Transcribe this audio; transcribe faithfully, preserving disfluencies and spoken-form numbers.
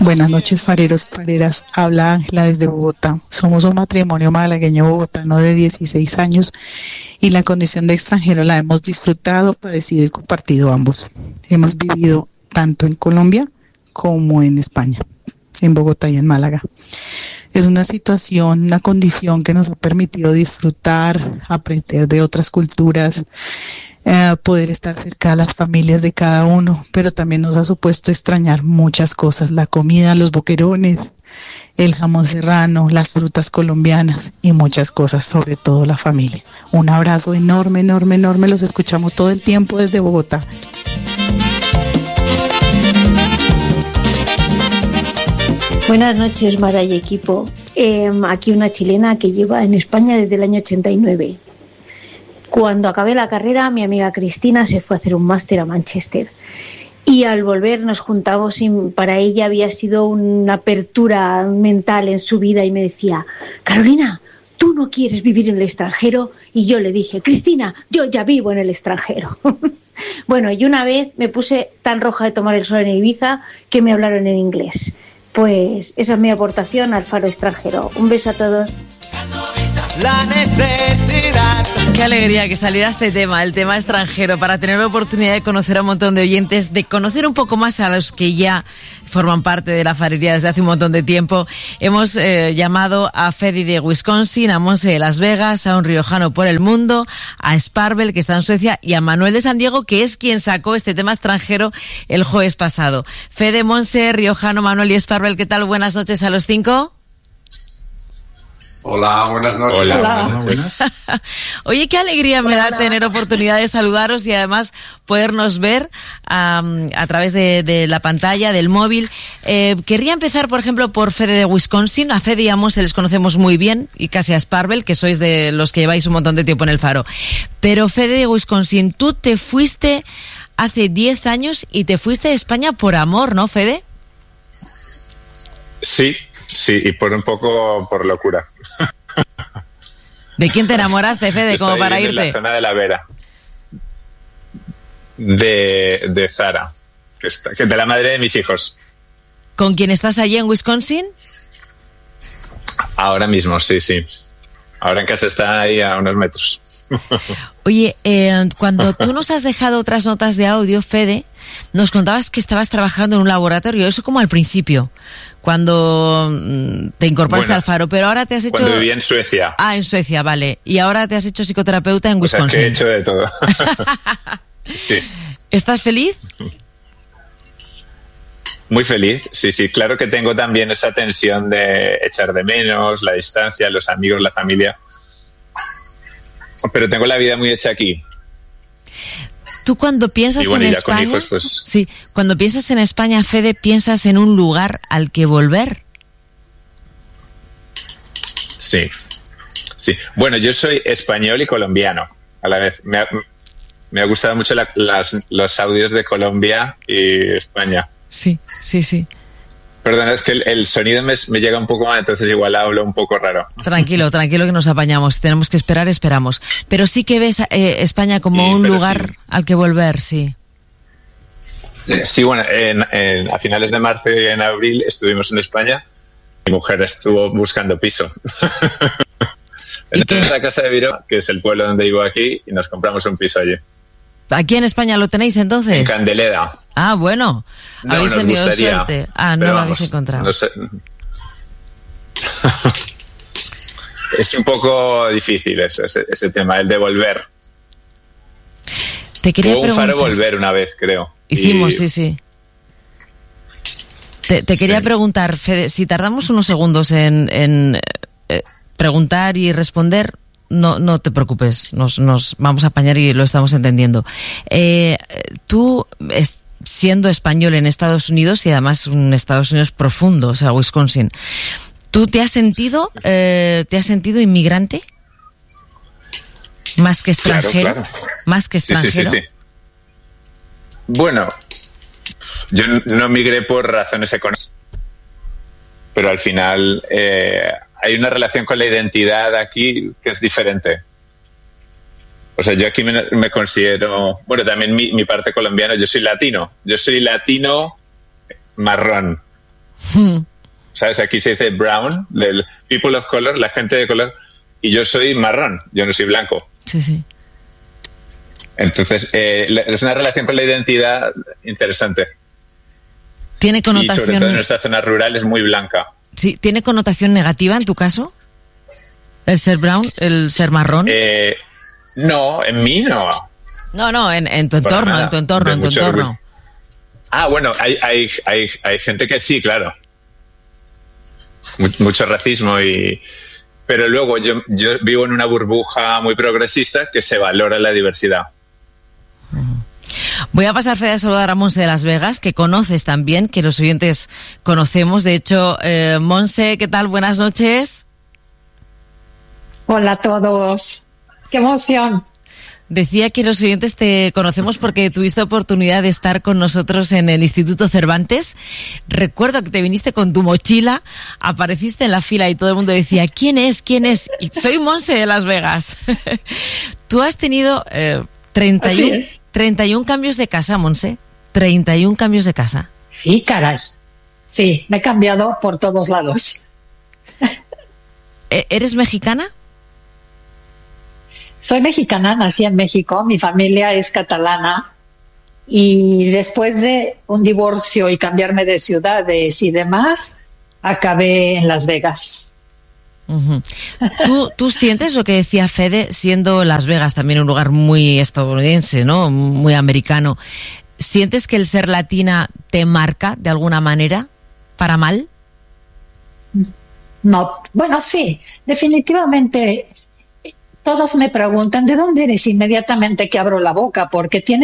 Buenas noches, fareros y fareras. Habla Ángela desde Bogotá. Somos un matrimonio malagueño bogotano de dieciséis años y la condición de extranjero la hemos disfrutado, padecido y compartido ambos. Hemos vivido tanto en Colombia como en España, en Bogotá y en Málaga. Es una situación, una condición que nos ha permitido disfrutar, aprender de otras culturas, eh, poder estar cerca de las familias de cada uno, pero también nos ha supuesto extrañar muchas cosas: la comida, los boquerones, el jamón serrano, las frutas colombianas y muchas cosas, sobre todo la familia. Un abrazo enorme, enorme, enorme. Los escuchamos todo el tiempo desde Bogotá. Buenas noches, Mara y equipo. Eh, aquí una chilena que lleva en España desde el año ochenta y nueve. Cuando acabé la carrera, mi amiga Cristina se fue a hacer un máster a Manchester. Y al volver nos juntamos y para ella había sido una apertura mental en su vida y me decía: Carolina, ¿tú no quieres vivir en el extranjero? Y yo le dije: Cristina, yo ya vivo en el extranjero. Bueno, y una vez me puse tan roja de tomar el sol en Ibiza que me hablaron en inglés. Pues esa es mi aportación al Faro Extranjero. Un beso a todos. La necesidad. Qué alegría que saliera este tema, el tema extranjero, para tener la oportunidad de conocer a un montón de oyentes, de conocer un poco más a los que ya forman parte de la farería desde hace un montón de tiempo. Hemos eh, llamado a Fede de Wisconsin, a Monse de Las Vegas, a un riojano por el mundo, a Sparvel, que está en Suecia, y a Manuel de San Diego, que es quien sacó este tema extranjero el jueves pasado. Fede, Monse, riojano, Manuel y Sparvel, ¿qué tal? Buenas noches a los cinco. Hola, buenas noches. Hola, Hola. buenas. Oye, qué alegría me da tener oportunidad de saludaros y además podernos ver um, a través de, de la pantalla, del móvil. Eh, querría empezar, por ejemplo, por Fede de Wisconsin. A Fede y a Monse les conocemos muy bien, y casi a Sparvel, que sois de los que lleváis un montón de tiempo en el Faro. Pero Fede de Wisconsin, tú te fuiste hace diez años y te fuiste de España por amor, ¿no, Fede? Sí, sí, y por un poco por locura. ¿De quién te enamoraste, Fede, como para irte? En la zona de la Vera. De, de Zara, que, está, que es de la madre de mis hijos. ¿Con quién estás allí en Wisconsin? Ahora mismo, sí, sí. Ahora en casa está ahí a unos metros. Oye, eh, cuando tú nos has dejado otras notas de audio, Fede, nos contabas que estabas trabajando en un laboratorio, eso como al principio, cuando te incorporaste bueno, al Faro, pero ahora te has hecho... Cuando viví en Suecia. Ah, en Suecia, vale. Y ahora te has hecho psicoterapeuta en Wisconsin. O sea, que he hecho de todo. Sí. ¿Estás feliz? Muy feliz, sí, sí. Claro que tengo también esa tensión de echar de menos, la distancia, los amigos, la familia. Pero tengo la vida muy hecha aquí. Tú cuando piensas y bueno, en ya España, con hijos, pues... sí, cuando piensas en España, Fede, piensas en un lugar al que volver. Sí, sí. Bueno, yo soy español y colombiano a la vez. Me ha, me ha gustado mucho la, las, los audios de Colombia y España. Sí, sí, sí. Perdona, es que el, el sonido me, me llega un poco mal, entonces igual hablo un poco raro. Tranquilo, tranquilo que nos apañamos. Si tenemos que esperar, esperamos. Pero sí que ves eh, España como sí, un lugar sí. al que volver, sí. Sí, bueno, en, en, a finales de marzo y en abril estuvimos en España. Mi mujer estuvo buscando piso. En la casa de Viro, que es el pueblo donde vivo aquí, y nos compramos un piso allí. ¿Aquí en España lo tenéis entonces? En Candeleda. Ah, bueno. No, habéis nos tenido gustaría, suerte. Ah, no lo vamos, habéis encontrado. No sé. Es un poco difícil ese, ese, ese tema, el de volver. Te quería Hubo un preguntar. Faro volver una vez, creo. Hicimos, y... sí, sí. Te, te quería sí. preguntar, Fede, si tardamos unos segundos en, en eh, preguntar y responder, no, no te preocupes, nos, nos vamos a apañar y lo estamos entendiendo. Eh, tú, es, siendo español en Estados Unidos, y además un Estados Unidos profundo, o sea, Wisconsin, ¿tú te has sentido, eh, te has sentido inmigrante? ¿Más que extranjero? Claro, claro. ¿Más que extranjero? Sí, sí, sí, sí. Bueno, yo no migré por razones económicas, pero al final eh, hay una relación con la identidad aquí que es diferente. O sea, yo aquí me, me considero, bueno, también mi, mi parte colombiana, yo soy latino, yo soy latino marrón. Hmm. ¿Sabes? Aquí se dice brown, del people of color, la gente de color, y yo soy marrón, yo no soy blanco. Sí, sí. Entonces, eh, es una relación con la identidad interesante. ¿Tiene connotación? Y sobre todo en nuestra zona rural es muy blanca. Sí, ¿tiene connotación negativa en tu caso? ¿El ser brown, el ser marrón? Eh, no, en mí no. No, no, en, en tu entorno, nada, en tu entorno, en tu entorno. Orgullo. Ah, bueno, hay, hay, hay, hay gente que sí, claro. Mucho racismo y... Pero luego yo, yo vivo en una burbuja muy progresista que se valora la diversidad. Voy a pasar, Fede, a saludar a Monse de Las Vegas, que conoces también, que los oyentes conocemos. De hecho, eh, Monse, ¿qué tal? Buenas noches. Hola a todos. ¡Qué emoción! Decía que los oyentes te conocemos porque tuviste oportunidad de estar con nosotros en el Instituto Cervantes. Recuerdo que te viniste con tu mochila, apareciste en la fila y todo el mundo decía, ¿quién es? ¿Quién es? Y soy Monse de Las Vegas. Tú has tenido eh, treinta y uno, treinta y uno cambios de casa, Monse. treinta y uno cambios de casa. Sí, caray. Sí, me he cambiado por todos lados. ¿Eres mexicana? Soy mexicana, nací en México, mi familia es catalana y después de un divorcio y cambiarme de ciudades y demás, acabé en Las Vegas. Uh-huh. ¿Tú, ¿Tú sientes lo que decía Fede, siendo Las Vegas también un lugar muy estadounidense, ¿no? Muy americano? ¿Sientes que el ser latina te marca de alguna manera para mal? No, bueno, sí, definitivamente. Todos me preguntan, ¿de dónde eres? Inmediatamente que abro la boca, porque tiene